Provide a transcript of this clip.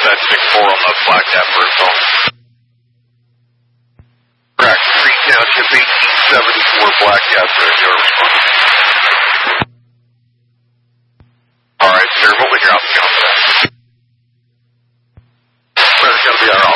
that 6-4 on the Black Cat first call. Correct. Green Township 1874 Black Cat, your response.